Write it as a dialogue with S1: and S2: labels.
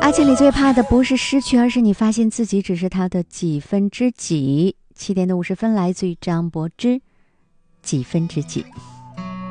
S1: 爱情里最怕的不是失去，而是你发现自己只是他的几分之几。7点50分，来自于张柏芝，几分之几。